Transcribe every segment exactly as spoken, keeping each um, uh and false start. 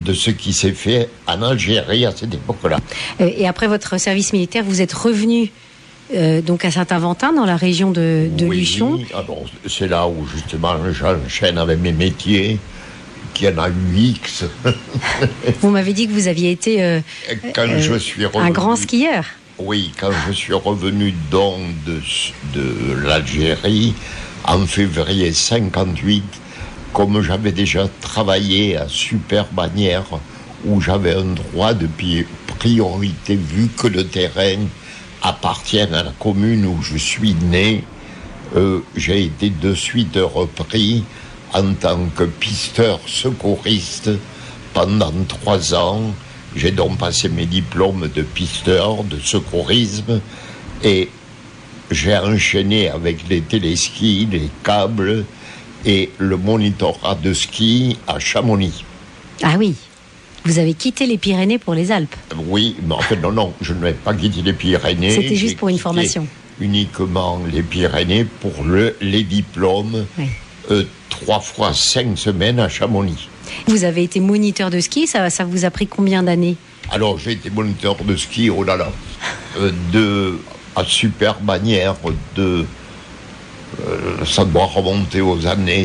de ce qui s'est fait en Algérie à cette époque-là. Et après votre service militaire, vous êtes revenu euh, donc à Saint-Aventin, dans la région de, de oui, Luchon. Alors c'est là où justement j'enchaîne avec mes métiers, qu'il y en a eu X. Vous m'avez dit que vous aviez été euh, quand euh, je suis revenu, un grand skieur. Oui, quand je suis revenu donc de, de l'Algérie, en février cinquante-huit, comme j'avais déjà travaillé à Super-Bagnères, où j'avais un droit de priorité vu que le terrain appartient à la commune où je suis né, euh, j'ai été de suite repris en tant que pisteur secouriste pendant trois ans. J'ai donc passé mes diplômes de pisteur, de secourisme, et j'ai enchaîné avec les téléskis, les câbles et le monitorat de ski à Chamonix. Ah oui, vous avez quitté les Pyrénées pour les Alpes. Oui, mais en fait, non, non, je n'ai pas quitté les Pyrénées. C'était juste pour une formation. Uniquement les Pyrénées pour le, les diplômes, oui. euh, trois fois cinq semaines à Chamonix. Vous avez été moniteur de ski, ça, ça vous a pris combien d'années? Alors, j'ai été moniteur de ski, oh là là, euh, de, à Super-Bagnères, de, euh, ça doit remonter aux années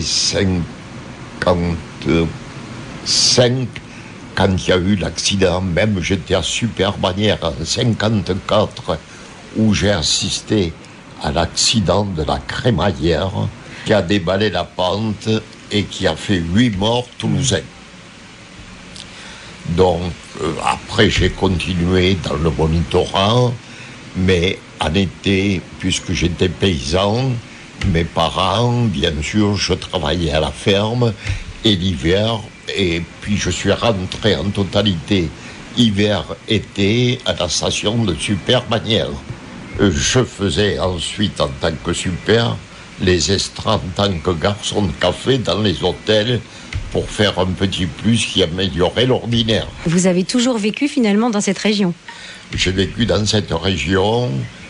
cinquante-cinq, quand il y a eu l'accident. Même j'étais à Super-Bagnères en cinquante-quatre, où j'ai assisté à l'accident de la crémaillère qui a déballé la pente et qui a fait huit morts toulousains. Donc, euh, après, j'ai continué dans le monitorat, mais en été, puisque j'étais paysan, mes parents, bien sûr, je travaillais à la ferme, et l'hiver, et puis je suis rentré en totalité hiver-été à la station de Super-Bagnères. Je faisais ensuite, en tant que super, les extras en tant que garçon de café dans les hôtels pour faire un petit plus qui améliorait l'ordinaire. Vous avez toujours vécu finalement dans cette région? J'ai vécu dans cette région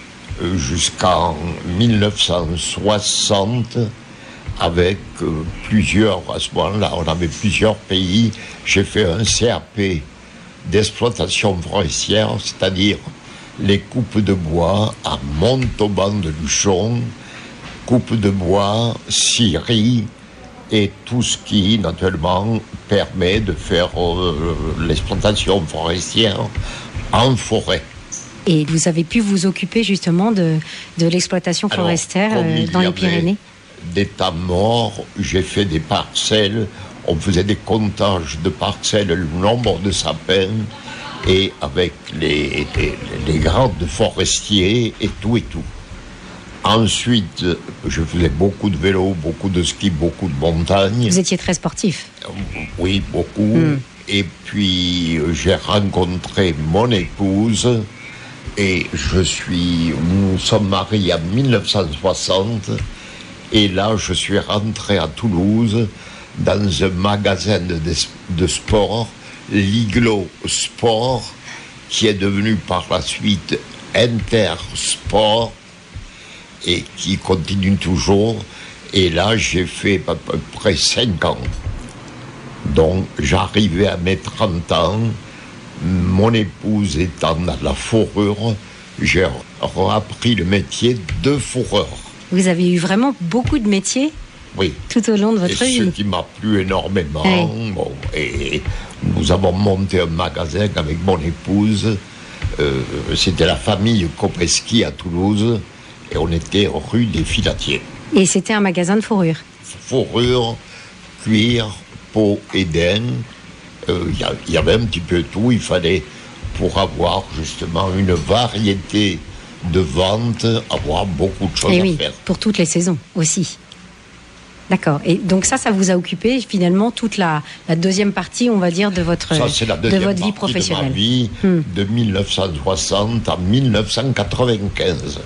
jusqu'en mille neuf cent soixante avec plusieurs, à ce moment-là, on avait plusieurs pays. J'ai fait un C A P d'exploitation forestière, c'est-à-dire les coupes de bois à Montauban de Luchon, coupe de bois, scierie et tout ce qui, naturellement, permet de faire euh, l'exploitation forestière en forêt. Et vous avez pu vous occuper justement de, de l'exploitation forestière Alors, euh, dans les Pyrénées? Des temps morts, j'ai fait des parcelles, on faisait des comptages de parcelles, le nombre de sapins, et avec les, les, les grades forestiers et tout et tout. Ensuite, je faisais beaucoup de vélo, beaucoup de ski, beaucoup de montagne. Vous étiez très sportif? Oui, beaucoup. Mm. Et puis, j'ai rencontré mon épouse et je suis... Nous sommes mariés en mille neuf cent soixante et là, je suis rentré à Toulouse dans un magasin de, de sport, l'Iglo Sport, qui est devenu par la suite Intersport, et qui continue toujours. Et là, j'ai fait à peu près cinq ans. Donc, j'arrivais à mes trente ans. Mon épouse étant dans la fourrure, j'ai appris le métier de fourreur. Vous avez eu vraiment beaucoup de métiers? Oui. Tout au long de votre et vie. Ce qui m'a plu énormément. Oui. Bon, et nous avons monté un magasin avec mon épouse. Euh, c'était la famille Kopeski à Toulouse. Et on était rue des Filatiers. Et c'était un magasin de fourrure? Fourrure, cuir, peau et daim. Il euh, y, y avait un petit peu tout. Il fallait, pour avoir justement une variété de ventes, avoir beaucoup de choses et à oui, faire. Pour toutes les saisons aussi. D'accord. Et donc ça, ça vous a occupé finalement toute la, la deuxième partie, on va dire, de votre, ça, c'est la deuxième de votre vie partie professionnelle. De ma vie, hmm. de mille neuf cent soixante à mille neuf cent quatre-vingt-quinze.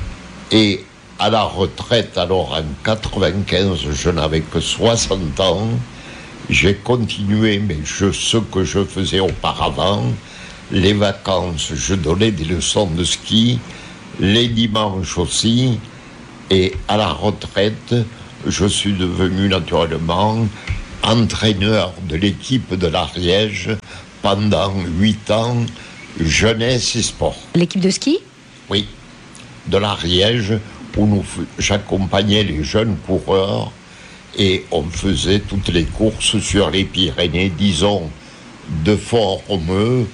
Et à la retraite, alors en quatre-vingt-quinze, je n'avais que soixante ans. J'ai continué mais je, ce que je faisais auparavant. Les vacances, je donnais des leçons de ski. Les dimanches aussi. Et à la retraite, je suis devenu naturellement entraîneur de l'équipe de l'Ariège pendant huit ans, jeunesse et sport. L'équipe de ski ? Oui, de l'Ariège, où nous, j'accompagnais les jeunes coureurs et on faisait toutes les courses sur les Pyrénées, disons, de Fort-Romeu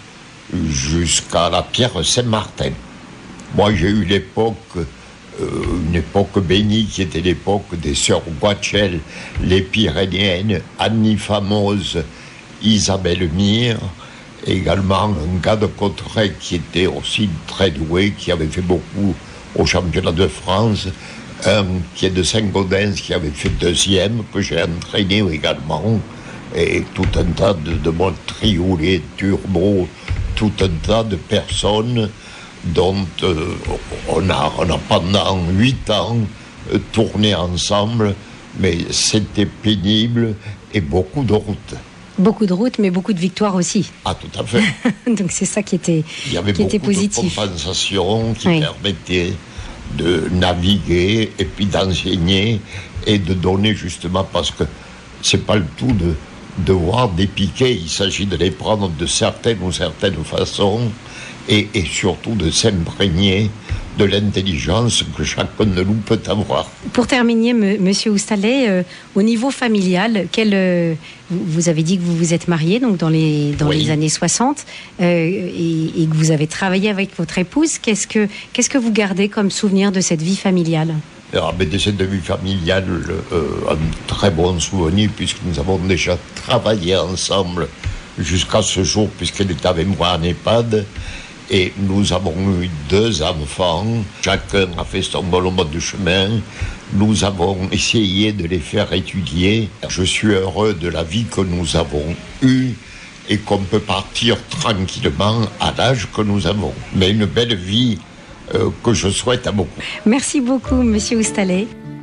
jusqu'à la Pierre-Saint-Martin. Moi, j'ai eu l'époque, euh, une époque bénie qui était l'époque des sœurs Guachel, les Pyrénéennes, Annie Famose, Isabelle Mire, également un gars de Cauterets qui était aussi très doué, qui avait fait beaucoup au championnat de France, un qui est de Saint-Gaudens qui avait fait deuxième, que j'ai entraîné également, et tout un tas de, de mon triolet, turbo, tout un tas de personnes dont euh, on, a, on a pendant huit ans euh, tourné ensemble, mais c'était pénible et beaucoup de routes. Beaucoup de routes, mais beaucoup de victoires aussi. Ah, tout à fait. Donc c'est ça qui était, Il y avait qui était beaucoup positif. de compensations qui Oui. permettaient de naviguer et puis d'enseigner et de donner justement, parce que c'est pas le tout de devoir des piquets, il s'agit de les prendre de certaines ou certaines façons et, et surtout de s'imprégner de l'intelligence que chacun de nous peut avoir. Pour terminer, me, Monsieur Oustalet, euh, au niveau familial, quel, euh, vous, vous avez dit que vous vous êtes marié donc dans les dans Oui. les années soixante euh, et, et que vous avez travaillé avec votre épouse. Qu'est-ce que qu'est-ce que vous gardez comme souvenir de cette vie familiale ? Alors, mais de cette vie familiale, euh, un très bon souvenir, puisque nous avons déjà travaillé ensemble jusqu'à ce jour, puisqu'elle est avec moi en EHPAD. Et nous avons eu deux enfants, chacun a fait son bonhomme de chemin. Nous avons essayé de les faire étudier. Je suis heureux de la vie que nous avons eue et qu'on peut partir tranquillement à l'âge que nous avons. Mais une belle vie euh, que je souhaite à beaucoup. Merci beaucoup, Monsieur Oustalet.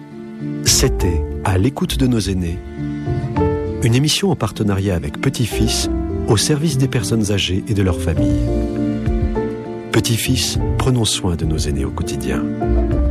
C'était À l'écoute de nos aînés, une émission en partenariat avec Petit-Fils au service des personnes âgées et de leurs familles. Petit-Fils, prenons soin de nos aînés au quotidien.